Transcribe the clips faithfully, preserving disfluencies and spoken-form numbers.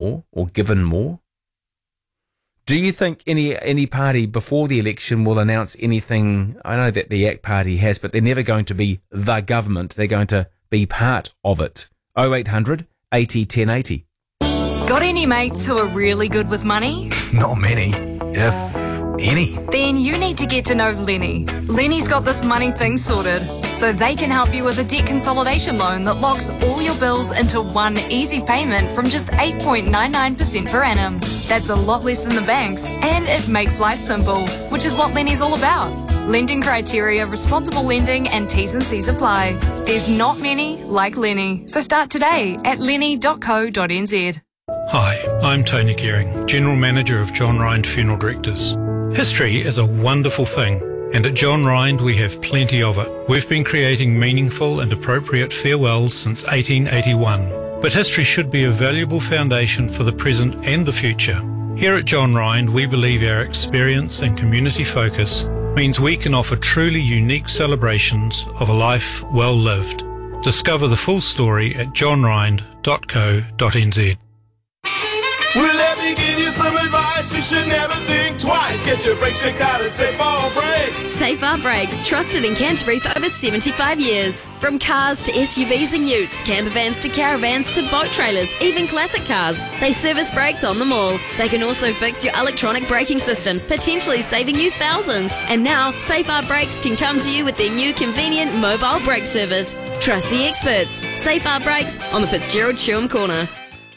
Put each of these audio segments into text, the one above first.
more or given more? Do you think any any party before the election will announce anything? I know that the A C T party has, but they're never going to be the government. They're going to be part of it. oh eight hundred eighty ten eighty. Got any mates who are really good with money? Not many, if any. Then you need to get to know Lenny. Lenny's got this money thing sorted, so they can help you with a debt consolidation loan that locks all your bills into one easy payment from just eight point nine nine percent per annum. That's a lot less than the banks, and it makes life simple, which is what Lenny's all about. Lending criteria, responsible lending, and T's and C's apply. There's not many like Lenny, so start today at lenny dot co dot n z. Hi, I'm Tony Gearing, General Manager of John Rind Funeral Directors. History is a wonderful thing, and at John Rind we have plenty of it. We've been creating meaningful and appropriate farewells since eighteen eighty-one, but history should be a valuable foundation for the present and the future. Here at John Rind, we believe our experience and community focus means we can offer truly unique celebrations of a life well lived. Discover the full story at john rind dot co dot n z. Well, let me give you some advice. You should never think twice. Get your brakes checked out at Safe R Brakes. Safe R Brakes, trusted in Canterbury for over seventy-five years. From cars to S U Vs and utes, camper vans to caravans to boat trailers, even classic cars, they service brakes on them all. They can also fix your electronic braking systems, potentially saving you thousands. And now, Safe R Brakes can come to you with their new convenient mobile brake service. Trust the experts. Safe R Brakes on the Fitzgerald Chewham Corner.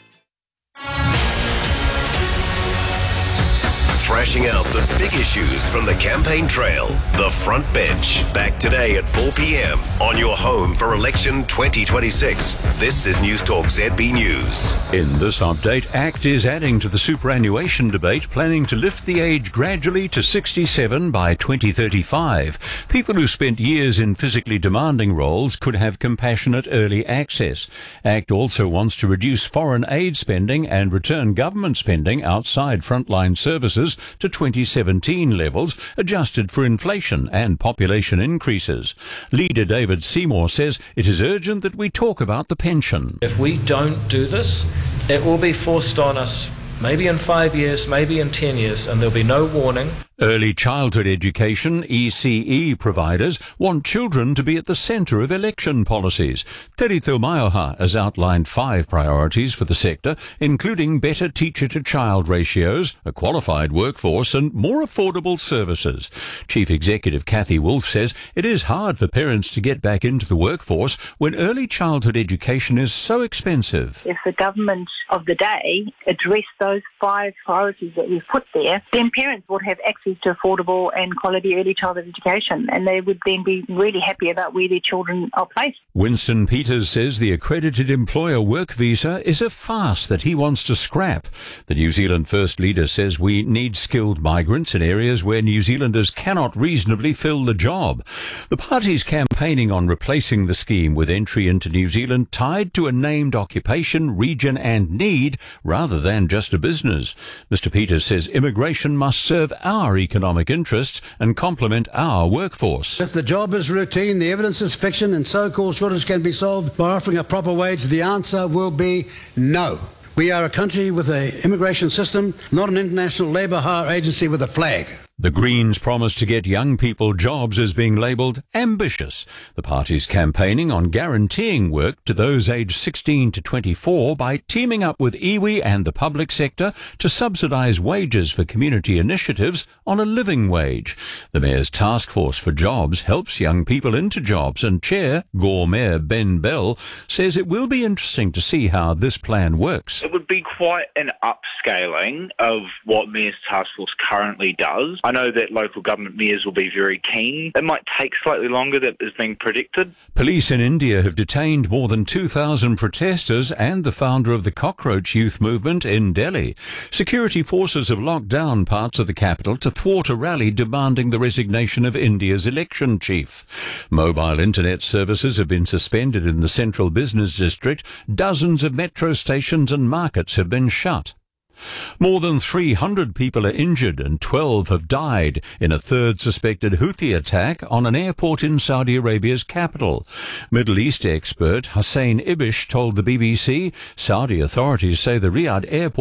Thrashing out the big issues from the campaign trail. The Front Bench. Back today at four p.m. on your home for election twenty twenty-six. This is News Talk Z B News. In this update, A C T is adding to the superannuation debate, planning to lift the age gradually to sixty-seven by twenty thirty-five. People who spent years in physically demanding roles could have compassionate early access. A C T also wants to reduce foreign aid spending and return government spending outside frontline services to twenty seventeen levels, adjusted for inflation and population increases. Leader David Seymour says it is urgent that we talk about the pension. If we don't do this, it will be forced on us, maybe in five years, maybe in ten years, and there'll be no warning. Early childhood education, E C E providers, want children to be at the centre of election policies. Terito Maioha has outlined five priorities for the sector, including better teacher-to-child ratios, a qualified workforce and more affordable services. Chief Executive Kathy Wolf says it is hard for parents to get back into the workforce when early childhood education is so expensive. If the government of the day addressed those five priorities that we've put there, then parents would have access to affordable and quality early childhood education, and they would then be really happy about where their children are placed. Winston Peters says the accredited employer work visa is a farce that he wants to scrap. The New Zealand First Leader says we need skilled migrants in areas where New Zealanders cannot reasonably fill the job. The party's campaigning on replacing the scheme with entry into New Zealand tied to a named occupation, region and need rather than just a business. Mister Peters says immigration must serve our economic interests and complement our workforce. If the job is routine, the evidence is fiction, and so-called shortage can be solved by offering a proper wage, the answer will be no. We are a country with an immigration system, not an international labour hire agency with a flag. The Greens' promise to get young people jobs is being labelled ambitious. The party's campaigning on guaranteeing work to those aged sixteen to twenty-four by teaming up with iwi and the public sector to subsidise wages for community initiatives on a living wage. The Mayor's Task Force for Jobs helps young people into jobs, and Chair, Gore Mayor Ben Bell, says it will be interesting to see how this plan works. It would be quite an upscaling of what Mayor's Task Force currently does. I know that local government mayors will be very keen. It might take slightly longer than is being predicted. Police in India have detained more than two thousand protesters and the founder of the Cockroach Youth Movement in Delhi. Security forces have locked down parts of the capital to thwart a rally demanding the resignation of India's election chief. Mobile internet services have been suspended in the central business district. Dozens of metro stations and markets have been shut. More than three hundred people are injured and twelve have died in a third suspected Houthi attack on an airport in Saudi Arabia's capital. Middle East expert Hussein Ibish told the B B C Saudi authorities say the Riyadh airport